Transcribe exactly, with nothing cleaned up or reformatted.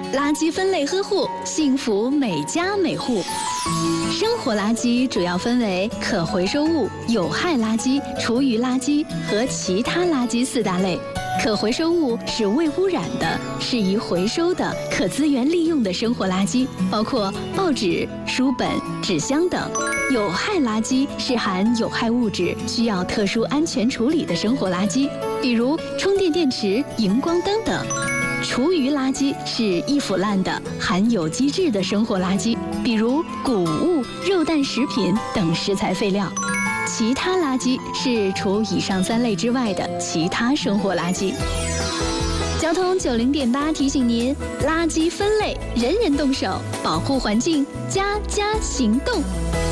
垃圾分类呵护，幸福每家每户。生活垃圾主要分为可回收物、有害垃圾、厨余垃圾和其他垃圾四大类。可回收物是未污染的、适宜回收的、可资源利用的生活垃圾，包括报纸、书本、纸箱等。有害垃圾是含有害物质、需要特殊安全处理的生活垃圾，比如充电电池、荧光灯等。厨余垃圾是易腐烂的、含有机质的生活垃圾，比如谷物、肉蛋食品等食材废料。其他垃圾是除以上三类之外的其他生活垃圾。交通九零点八提醒您：垃圾分类，人人动手，保护环境，家家行动。